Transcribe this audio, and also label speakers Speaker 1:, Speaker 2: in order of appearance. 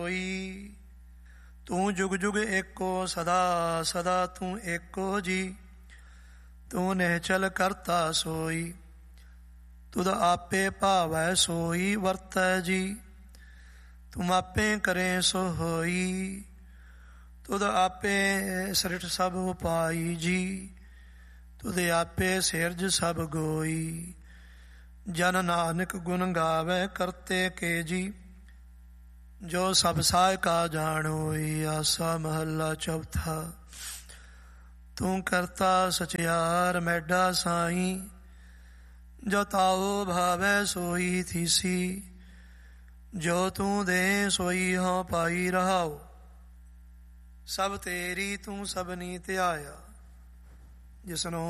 Speaker 1: ਹੋਈ। ਤੂੰ ਜੁਗ ਜੁਗ ਏਕੋ, ਸਦਾ ਸਦਾ ਤੂੰ ਏਕੋ ਜੀ। ਤੂੰ ਨਿਹਚਲ ਕਰਤਾ ਸੋਈ, ਤੁਧ ਆਪੇ ਭਾਵੈ ਸੋਈ ਵਰਤੈ ਜੀ। ਤੁਮ ਆਪੇ ਕਰੇ ਸੋ ਹੋਈ, ਤੁਧ ਆਪੇ ਸ੍ਰਿਸ਼ਟ ਸਭ ਉਪਾਈ ਜੀ। ਤੁਧ ਆਪੇ ਸਿਰਜ ਸਭ ਗੋਈ, ਜਨ ਨਾਨਕ ਗੁਣ ਗਾਵੇ ਕਰਤੇ ਕੇ ਜੀ। ਜੋ ਸਭ ਸਹਾਇਕਾ ਜਾਣੋਈ, ਆਸਾ ਮਹੱਲਾ ਚੌਥਾ। ਤੂੰ ਕਰਤਾ ਸਚਿਆਰ ਮੈਡਾ ਸਾਈ, ਜੋ ਤਾਉ ਭਾਵੈ ਸੋਈ ਥੀਸੀ। ਜੋ ਤੂੰ ਦੇ ਸੋਈ ਹਉ ਪਾਈ ਰਹਾਉ, ਸਭ ਤੇਰੀ ਤੂੰ ਸਭਨੀ ਧਿਆਇਆ। ਜਿਸਨੂੰ